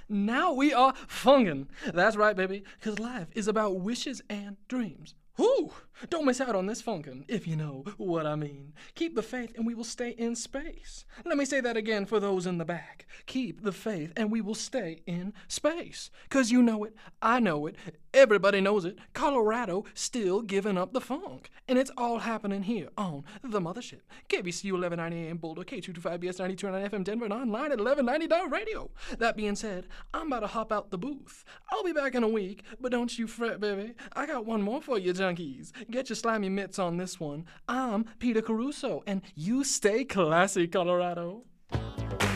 Now we are fungin'. That's right, baby, because life is about wishes and dreams. Whoo! Don't miss out on this funkin', if you know what I mean. Keep the faith and we will stay in space. Let me say that again for those in the back. Keep the faith and we will stay in space. 'Cause you know it, I know it, everybody knows it. Colorado still giving up the funk. And it's all happening here on the mothership. KBCU 1190 AM Boulder, K225BS 92.9 FM Denver, and online at 1190.radio. That being said, I'm about to hop out the booth. I'll be back in a week, but don't you fret, baby. I got one more for you, junkies. Get your slimy mitts on this one. I'm Peter Caruso, and you stay classy, Colorado.